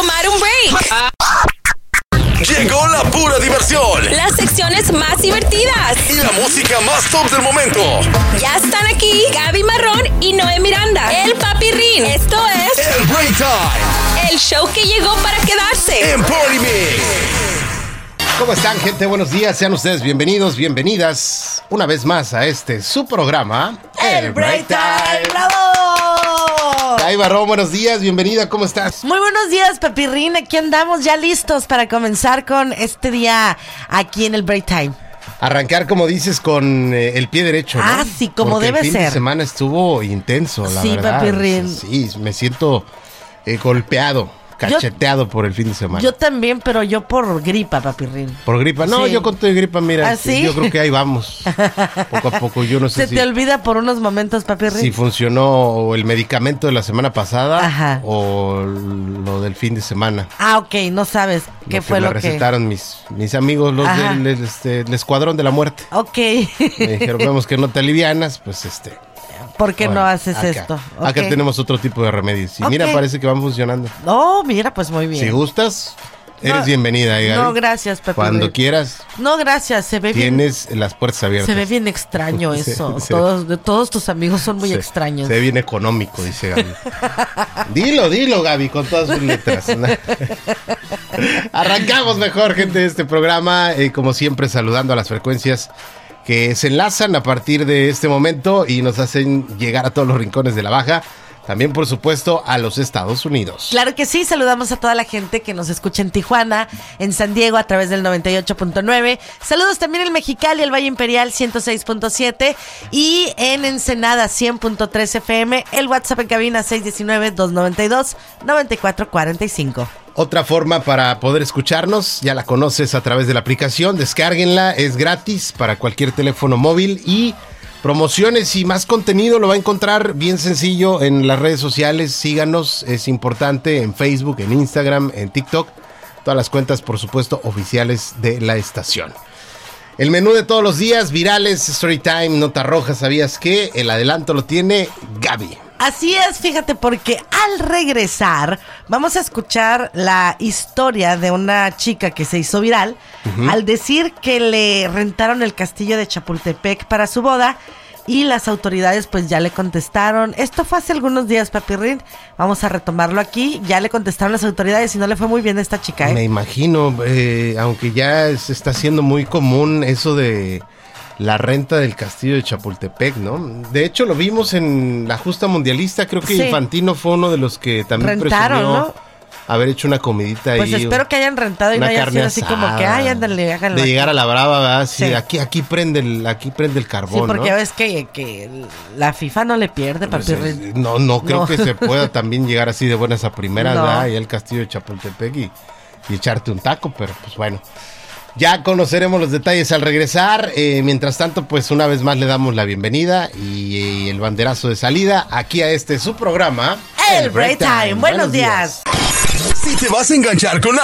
tomar un break. Llegó la pura diversión. Las secciones más divertidas. Y la música más top del momento. Ya están aquí Gaby Marrón y Noé Miranda. El Papirrín. Esto es El Break Time. el show que llegó para quedarse. En Party Mix. ¿Cómo están, gente? Buenos días. Sean ustedes bienvenidos, bienvenidas una vez más a su programa, El Break Time. ¡Bravo! Ay, Barrón, buenos días, bienvenida, ¿cómo estás? Muy buenos días, Papirrín. Aquí andamos ya listos para comenzar con este día aquí en el Break Time. Arrancar, como dices, con el pie derecho, ¿no? Ah, sí, como porque debe el fin ser. de semana estuvo intenso, la Sí, verdad. Papirrín. Sí, me siento golpeado, cacheteado por el fin de semana. Yo también, pero yo por gripa, Papirrín. ¿Por gripa? No, Sí. yo con todo de gripa, mira, ¿Ah, sí? yo creo que ahí vamos, poco a poco. Yo no sé Se si... te olvida por unos momentos, Papirrín. Si funcionó el medicamento de la semana pasada Ajá. o lo del fin de semana. Ah, ok, no sabes qué fue me lo que... recetaron mis amigos, los Ajá. del Escuadrón de la Muerte. Ok. Me dijeron, vemos que no te alivianas, pues ¿Por qué bueno, no haces acá, esto? Acá Ok. tenemos otro tipo de remedios. Y mira, Ok. parece que van funcionando. Oh, mira, pues muy bien. Si gustas, eres No, bienvenida, Gaby. no, gracias, Papirrín. Cuando quieras, No, gracias, se ve bien. tienes las puertas abiertas. Se ve bien extraño Sí, eso. sí. Todos tus amigos son muy extraños. Se ve bien económico, dice Gaby. Dilo, Gaby, con todas sus letras. Arrancamos mejor, gente, de este programa. Como siempre, saludando a las frecuencias que se enlazan a partir de este momento y nos hacen llegar a todos los rincones de la Baja. También, por supuesto, a los Estados Unidos. Claro que sí, saludamos a toda la gente que nos escucha en Tijuana, en San Diego a través del 98.9. Saludos también en Mexicali, el Valle Imperial 106.7 y en Ensenada 100.3 FM, el WhatsApp en cabina 619-292-9445. Otra forma para poder escucharnos, ya la conoces a través de la aplicación, descárguenla, es gratis para cualquier teléfono móvil y promociones y más contenido lo va a encontrar bien sencillo en las redes sociales, síganos, es importante en Facebook, en Instagram, en TikTok, todas las cuentas por supuesto oficiales de la estación. El menú de todos los días, virales, Storytime, Nota Roja, ¿sabías qué? El adelanto lo tiene Gaby. Así es, fíjate, porque al regresar vamos a escuchar la historia de una chica que se hizo viral al decir que le rentaron el castillo de Chapultepec para su boda y las autoridades pues ya le contestaron. Esto fue hace algunos días, Papirrín. Vamos a retomarlo aquí. Ya le contestaron las autoridades y no le fue muy bien a esta chica, ¿eh? Me imagino, aunque ya se está haciendo muy común eso de la renta del castillo de Chapultepec, ¿no? De hecho, lo vimos en la justa mundialista. Creo que Sí. Infantino fue uno de los que también Rentaron, presumió ¿no? haber hecho una comidita Pues ahí. espero que hayan rentado y no una haya carne sido así como que, asada, ay, ándale, háganlo. de aquí. llegar a la brava, ¿verdad? Sí, Sí. aquí prende el carbón, Sí, porque ¿no? ya ves que la FIFA no le pierde, Pues, Papirrín. no creo No. que se pueda también llegar así de buenas a primeras, No. ¿verdad? Y al castillo de Chapultepec y echarte un taco, pero pues bueno. Ya conoceremos los detalles al regresar. Mientras tanto, pues una vez más le damos la bienvenida y el banderazo de salida aquí a su programa. El Break Time. Buenos días. Si te vas a enganchar con